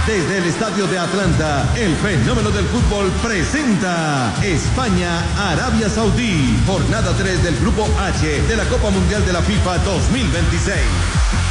Desde el estadio de Atlanta, el fenómeno del fútbol presenta España-Arabia Saudí, jornada 3 del Grupo H de la Copa Mundial de la FIFA 2026.